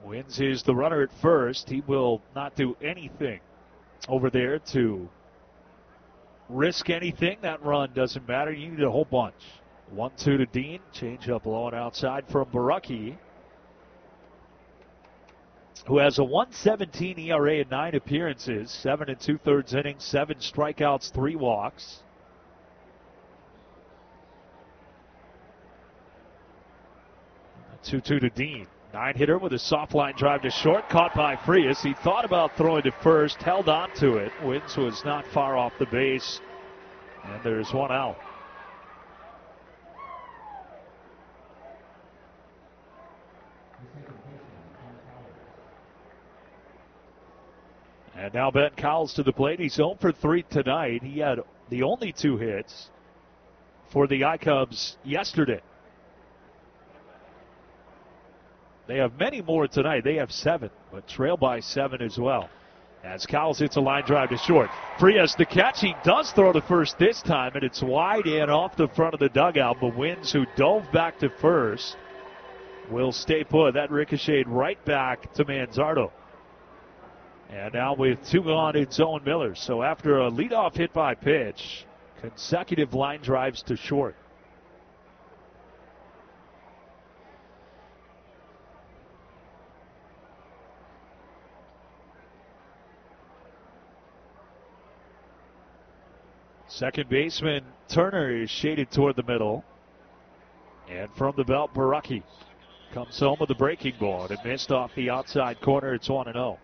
Wins is the runner at first. He will not do anything over there to risk anything. That run doesn't matter. You need a whole bunch. 1-2 to Dean. Change up low and outside from Borucki, who has a 1.17 ERA in 9 appearances, 7 2/3 innings, 7 strikeouts, 3 walks. A 2-2 to Dean. 9-hitter with a soft line drive to short, caught by Frias. He thought about throwing to first, held on to it. Wins was not far off the base, and there's one out. And now Ben Cowles to the plate. He's 0 for 3 tonight. He had the only 2 hits for the I-Cubs yesterday. They have many more tonight. They have 7, but trail by 7 as well. As Cowles hits a line drive to short. Frias the catch. He does throw to first this time, and it's wide in off the front of the dugout. But Wins, who dove back to first, will stay put. That ricocheted right back to Manzardo. And now with 2 gone, it's Owen Miller. So after a leadoff hit by pitch, consecutive line drives to short. Second baseman Turner is shaded toward the middle. And from the belt, Borucki comes home with a breaking ball. And it missed off the outside corner. It's 1-0.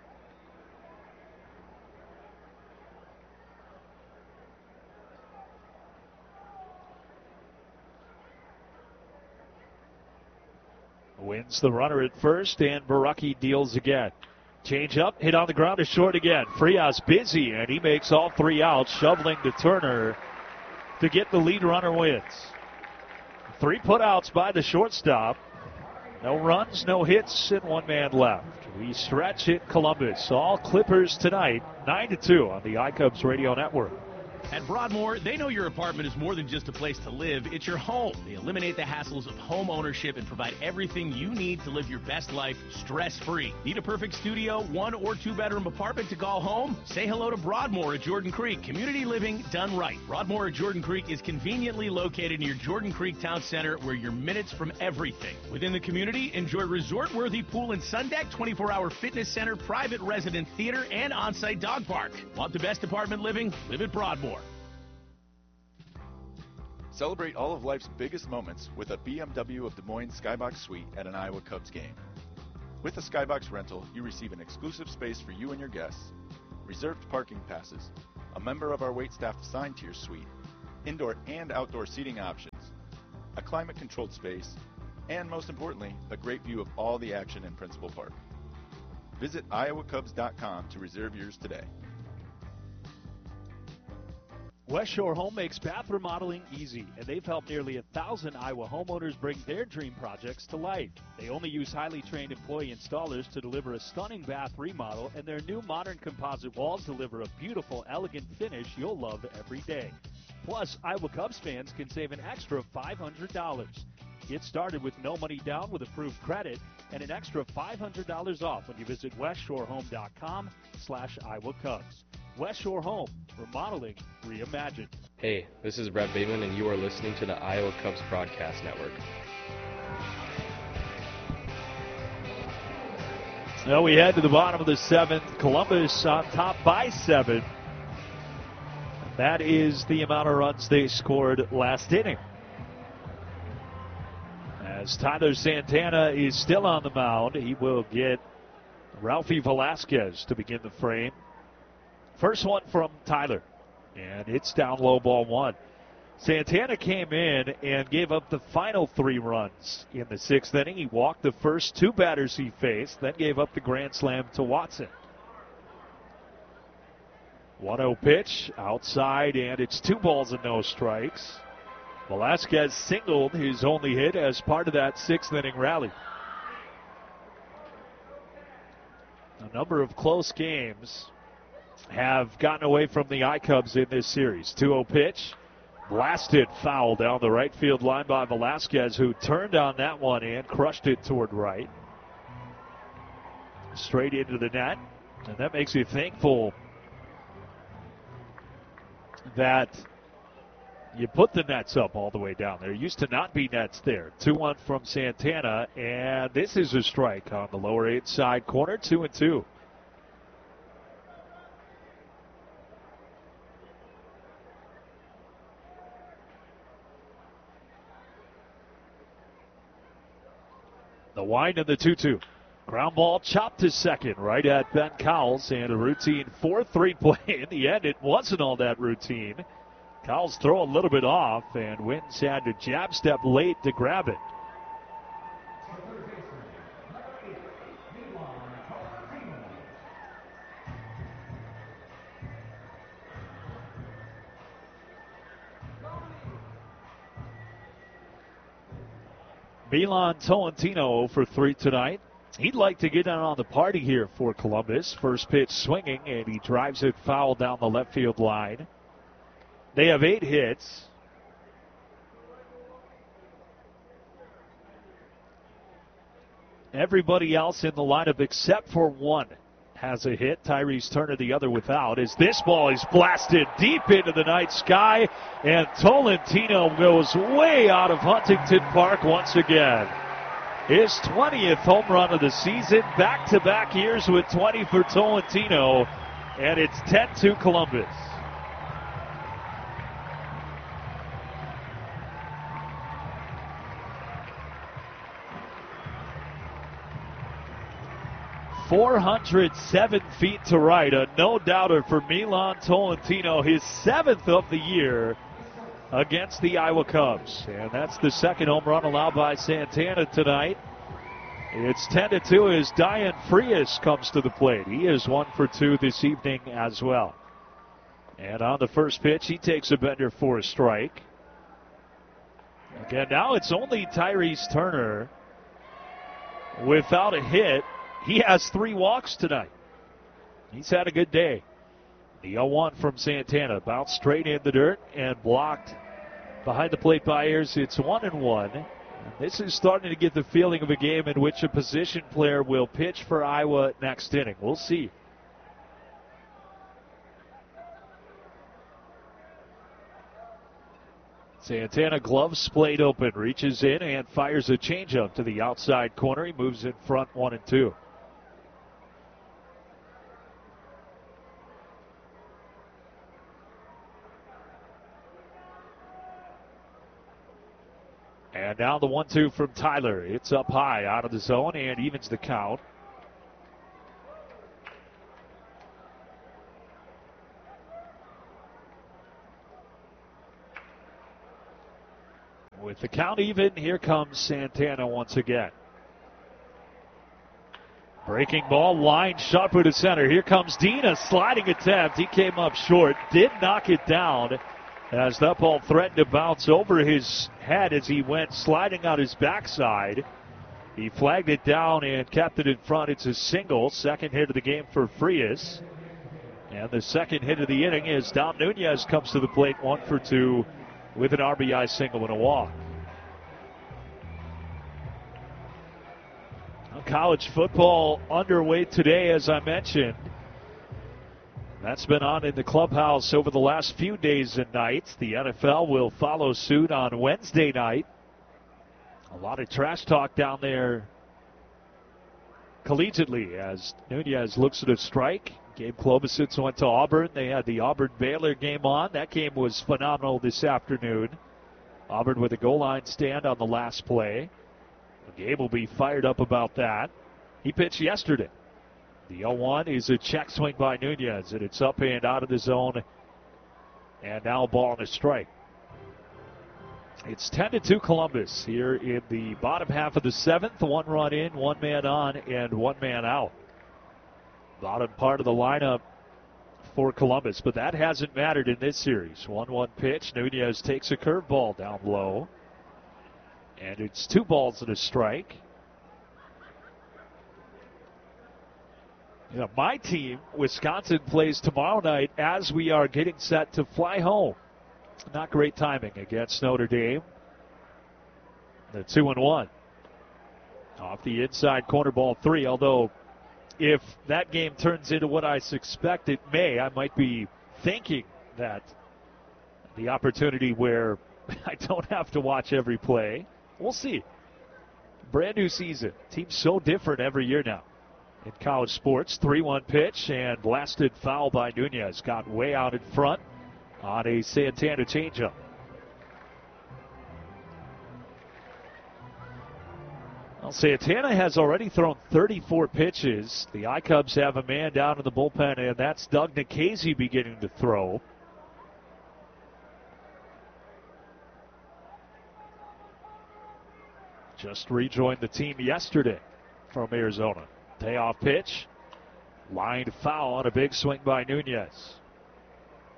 Wins the runner at first, and Borucki deals again. Change up, hit on the ground to short again. Frias busy, and he makes all 3 outs, shoveling to Turner to get the lead runner. Wins. 3 putouts by the shortstop. No runs, no hits, and 1 man left. We stretch at Columbus. All Clippers tonight, 9-2 on the iCubs Radio Network. At Broadmoor, they know your apartment is more than just a place to live. It's your home. They eliminate the hassles of home ownership and provide everything you need to live your best life stress-free. Need a perfect studio, 1 or 2 bedroom apartment to call home? Say hello to Broadmoor at Jordan Creek. Community living done right. Broadmoor at Jordan Creek is conveniently located near Jordan Creek Town Center, where you're minutes from everything. Within the community, enjoy resort-worthy pool and sun deck, 24-hour fitness center, private resident theater, and on-site dog park. Want the best apartment living? Live at Broadmoor. Celebrate all of life's biggest moments with a BMW of Des Moines Skybox Suite at an Iowa Cubs game. With a Skybox rental, you receive an exclusive space for you and your guests, reserved parking passes, a member of our waitstaff assigned to your suite, indoor and outdoor seating options, a climate-controlled space, and most importantly, a great view of all the action in Principal Park. Visit iowacubs.com to reserve yours today. West Shore Home makes bath remodeling easy, and they've helped nearly 1,000 Iowa homeowners bring their dream projects to life. They only use highly trained employee installers to deliver a stunning bath remodel, and their new modern composite walls deliver a beautiful, elegant finish you'll love every day. Plus, Iowa Cubs fans can save an extra $500. Get started with no money down with approved credit and an extra $500 off when you visit westshorehome.com/Iowa Cubs. West Shore Home, remodeling reimagined. Hey, this is Brett Bateman, and you are listening to the Iowa Cubs Broadcast Network. Well, we head to the bottom of the 7th. Columbus on top by 7. That is the amount of runs they scored last inning. As Tyler Santana is still on the mound, he will get Ralphie Velasquez to begin the frame. First one from Tyler, and it's down low, ball 1. Santana came in and gave up the final 3 runs in the 6th inning. He walked the first 2 batters he faced, then gave up the grand slam to Watson. 1-0 pitch outside, and it's 2 balls and no strikes. Velasquez singled his only hit as part of that 6th inning rally. A number of close games have gotten away from the I-Cubs in this series. 2-0 pitch, blasted foul down the right field line by Velasquez, who turned on that one and crushed it toward right. straight into the net. And that makes you thankful that you put the nets up all the way down. There used to not be nets there. 2-1 from Santana, and this is a strike on the lower inside corner, 2-2. The wind of the 2-2. Ground ball chopped to second right at Ben Cowles, and a routine 4-3 play. In the end, it wasn't all that routine. Cowles throw a little bit off, and Wins had to jab step late to grab it. Milan Tolentino for 3 tonight. He'd like to get in on the party here for Columbus. First pitch swinging, and he drives it foul down the left field line. They have 8 hits. Everybody else in the lineup except for one has a hit. Tyrese Turner the other without, as this ball is blasted deep into the night sky, and Tolentino goes way out of Huntington Park once again. His 20th home run of the season, back-to-back years with 20 for Tolentino, and it's 10-2 Columbus. .407 feet to right, a no-doubter for Milan Tolentino, his 7th of the year against the Iowa Cubs. And that's the second home run allowed by Santana tonight. It's 10-2 as Diane Frias comes to the plate. He is 1 for 2 this evening as well. And on the first pitch, he takes a bender for a strike. Again, now it's only Tyrese Turner without a hit. He has 3 walks tonight. He's had a good day. The 0-1 from Santana, bounced straight in the dirt and blocked behind the plate by Ayers. It's 1-1. And this is starting to get the feeling of a game in which a position player will pitch for Iowa next inning. We'll see. Santana, glove splayed open, reaches in and fires a changeup to the outside corner. He moves in front 1-2. And now the 1-2 from Tyler. It's up high out of the zone and evens the count. With the count even, here comes Santana once again. Breaking ball, line sharper to center. Here comes Dean, a sliding attempt. He came up short, did knock it down, as that ball threatened to bounce over his head as he went sliding on his backside. He flagged it down and kept it in front. It's a single. Second hit of the game for Frias. And the second hit of the inning is Dom Nunez comes to the plate, 1 for 2 with an RBI single and a walk. College football underway today, as I mentioned. That's been on in the clubhouse over the last few days and nights. The NFL will follow suit on Wednesday night. A lot of trash talk down there collegiately as Nunez looks at a strike. Gabe Klobuchar went to Auburn. They had the Auburn-Baylor game on. That game was phenomenal this afternoon. Auburn with a goal line stand on the last play. Gabe will be fired up about that. He pitched yesterday. The 0-1 is a check swing by Nunez, and it's up and out of the zone. And now a ball and a strike. It's 10-2 Columbus here in the bottom half of the 7th. 1 run in, 1 man on, and 1 man out. Bottom part of the lineup for Columbus, but that hasn't mattered in this series. 1-1 pitch. Nunez takes a curveball down low. And it's 2 balls and a strike. You know, my team, Wisconsin, plays tomorrow night as we are getting set to fly home. Not great timing against Notre Dame. The 2-1. Off the inside corner, ball 3, although if that game turns into what I suspect it may, I might be thinking that the opportunity where I don't have to watch every play. We'll see. Brand new season. Team's so different every year now in college sports. 3-1 pitch and blasted foul by Nunez. Got way out in front on a Santana changeup. Well, Santana has already thrown 34 pitches. The I-Cubs have a man down in the bullpen, and that's Doug Nikhazy beginning to throw. Just rejoined the team yesterday from Arizona. Payoff pitch. Lined foul on a big swing by Nunez.